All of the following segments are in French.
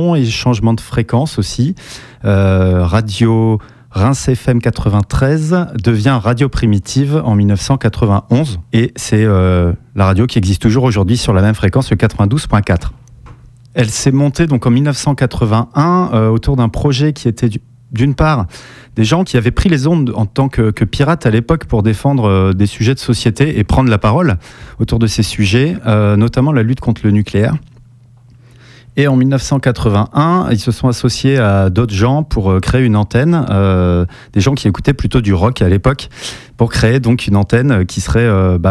nom et changement de fréquence aussi. Radio Reims FM 93 devient Radio Primitive en 1991 et c'est la radio qui existe toujours aujourd'hui sur la même fréquence, le 92.4. Elle s'est montée donc en 1981 autour d'un projet qui était d'une part des gens qui avaient pris les ondes en tant que pirates à l'époque pour défendre des sujets de société et prendre la parole autour de ces sujets, notamment la lutte contre le nucléaire. Et en 1981, ils se sont associés à d'autres gens pour créer une antenne, des gens qui écoutaient plutôt du rock à l'époque, pour créer donc une antenne qui serait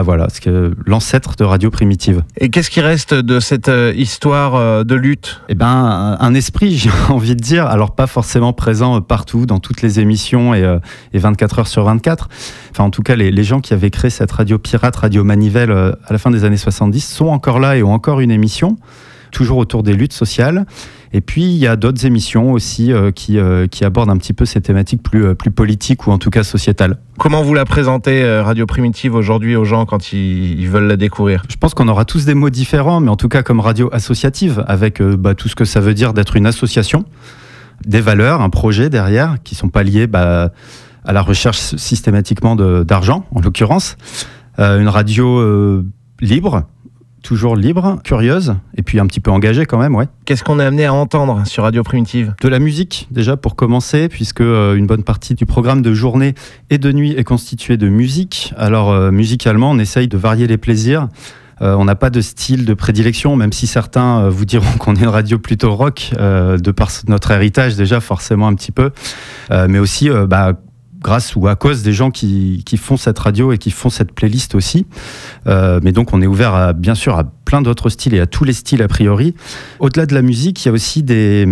l'ancêtre de Radio Primitive. Et qu'est-ce qui reste de cette histoire de lutte ? Eh ben, un esprit, j'ai envie de dire, alors pas forcément présent partout, dans toutes les émissions et 24 heures sur 24. Enfin, en tout cas, les gens qui avaient créé cette radio pirate, Radio Manivelle, à la fin des années 70, sont encore là et ont encore une émission, toujours autour des luttes sociales. Et puis, il y a d'autres émissions aussi qui abordent un petit peu ces thématiques plus politiques ou en tout cas sociétales. Comment vous la présentez, Radio Primitive, aujourd'hui aux gens quand ils veulent la découvrir ? Je pense qu'on aura tous des mots différents, mais en tout cas comme radio associative, avec tout ce que ça veut dire d'être une association, des valeurs, un projet derrière, qui ne sont pas liés à la recherche systématiquement d'argent, en l'occurrence. Une radio libre, toujours libre, curieuse, et puis un petit peu engagée quand même, ouais. Qu'est-ce qu'on est amené à entendre sur Radio Primitive ? De la musique, déjà, pour commencer, puisque une bonne partie du programme de journée et de nuit est constituée de musique. Alors, musicalement, on essaye de varier les plaisirs. On n'a pas de style de prédilection, même si certains vous diront qu'on est une radio plutôt rock, de par notre héritage, déjà, forcément un petit peu. Mais aussi, grâce ou à cause des gens qui font cette radio et qui font cette playlist aussi. Mais donc, on est ouvert bien sûr à plein d'autres styles et à tous les styles a priori. Au-delà de la musique, il y a aussi des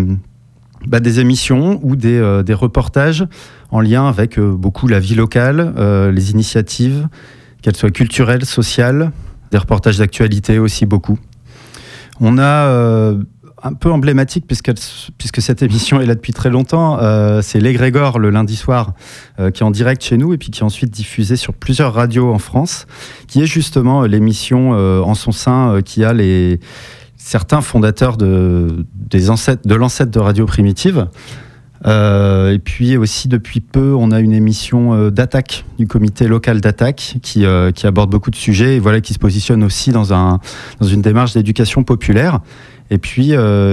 émissions ou des reportages en lien avec beaucoup la vie locale, les initiatives, qu'elles soient culturelles, sociales, des reportages d'actualité aussi beaucoup. On a un peu emblématique, puisque cette émission est là depuis très longtemps, c'est l'Égrégore le lundi soir, qui est en direct chez nous et puis qui est ensuite diffusée sur plusieurs radios en France, qui est justement l'émission en son sein qui a certains fondateurs de l'ancêtre de Radio Primitive. Et puis aussi depuis peu, on a une émission d'attaque du comité local d'attaque qui aborde beaucoup de sujets et voilà, qui se positionne aussi dans une démarche d'éducation populaire. Et puis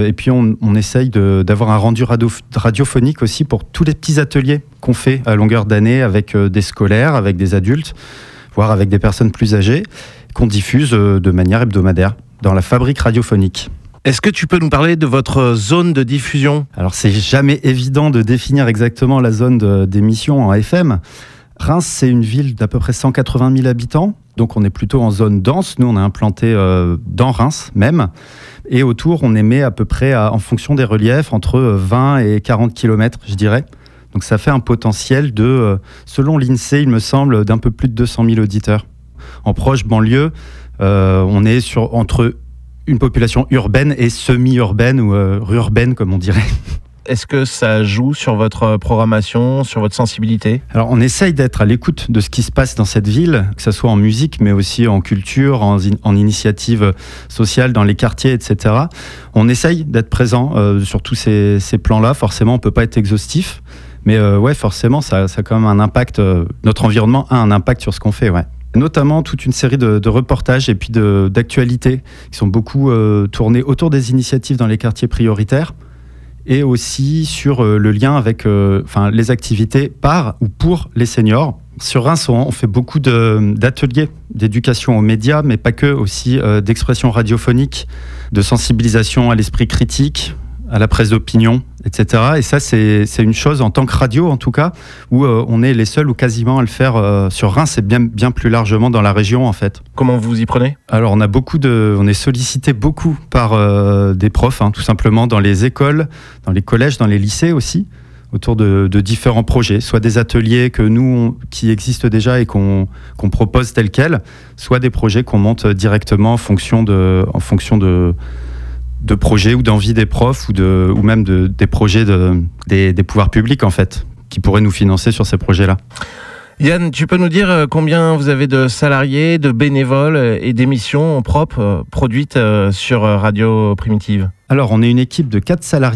on essaye d'avoir un rendu radiophonique aussi pour tous les petits ateliers qu'on fait à longueur d'année avec des scolaires, avec des adultes, voire avec des personnes plus âgées, qu'on diffuse de manière hebdomadaire dans la fabrique radiophonique. Est-ce que tu peux nous parler de votre zone de diffusion ? Alors, c'est jamais évident de définir exactement la zone d'émission en FM. Reims, c'est une ville d'à peu près 180 000 habitants. Donc, on est plutôt en zone dense. Nous, on est implanté dans Reims même. Et autour, on émet à peu près, en fonction des reliefs, entre 20 et 40 km, je dirais. Donc, ça fait un potentiel de, selon l'INSEE, il me semble, d'un peu plus de 200 000 auditeurs. En proche banlieue, on est entre une population urbaine et semi-urbaine ou rurbaine, comme on dirait. Est-ce que ça joue sur votre programmation, sur votre sensibilité ? Alors, on essaye d'être à l'écoute de ce qui se passe dans cette ville, que ce soit en musique, mais aussi en culture, en initiative sociale, dans les quartiers, etc. On essaye d'être présent sur tous ces plans-là. Forcément, on ne peut pas être exhaustif. Mais forcément, ça a quand même un impact. Notre environnement a un impact sur ce qu'on fait, ouais. Notamment toute une série de reportages et puis d'actualités qui sont beaucoup tournés autour des initiatives dans les quartiers prioritaires et aussi sur le lien avec les activités par ou pour les seniors. Sur Reims, on fait beaucoup d'ateliers d'éducation aux médias, mais pas que, aussi d'expression radiophonique, de sensibilisation à l'esprit critique, à la presse d'opinion, etc. Et ça, c'est une chose, en tant que radio en tout cas, où on est les seuls ou quasiment à le faire sur Reims et bien plus largement dans la région en fait. Comment vous y prenez ? Alors on est sollicité beaucoup par des profs, tout simplement dans les écoles, dans les collèges, dans les lycées aussi, autour de différents projets, soit des ateliers qui existent déjà et qu'on propose tels quels, soit des projets qu'on monte directement en fonction de projets ou d'envie des profs ou même des projets des pouvoirs publics en fait, qui pourraient nous financer sur ces projets-là. Yann, tu peux nous dire combien vous avez de salariés, de bénévoles et d'émissions propres produites sur Radio Primitive ? Alors, on est une équipe de 4 salariés